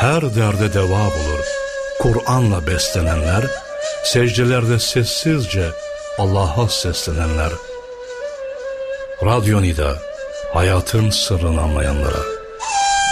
her derde deva bulur. Kur'an'la beslenenler, secdelerde sessizce Allah'a seslenenler. Radyo Nida, hayatın sırrını anlayanlara.